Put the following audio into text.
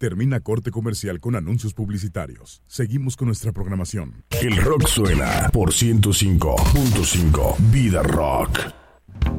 Termina corte comercial con anuncios publicitarios. Seguimos con nuestra programación. El rock suena por 105.5 Vida Rock.